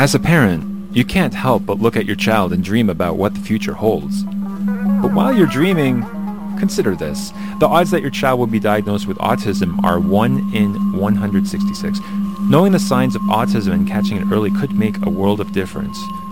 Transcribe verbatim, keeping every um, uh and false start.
As a parent, you can't help but look at your child and dream about what the future holds. But while you're dreaming, consider this. The odds that your child will be diagnosed with autism are one in one hundred sixty-six. Knowing the signs of autism and catching it early could make a world of difference.